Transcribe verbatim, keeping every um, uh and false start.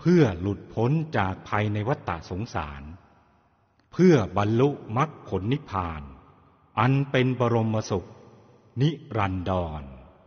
พื่อหลุดพ้นจากภัยในวัฏฏะสงสารเพื่อบรรลุมรรคผลนิพพานอันเป็นบรมสุขนิรันดร